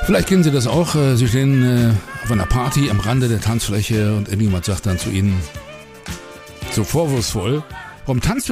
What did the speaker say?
Vielleicht kennen Sie das auch. Sie stehen auf einer Party am Rande der Tanzfläche und irgendjemand sagt dann zu Ihnen so vorwurfsvoll: Warum tanzt